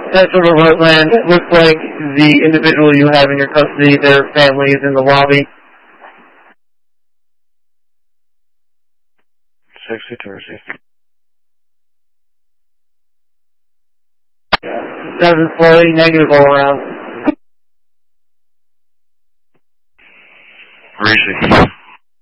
That's over Heartland. It looks like the individual you have in your custody, their family is in the lobby. Sexy Thursday. Doesn't slowly, negative all around. Where is she?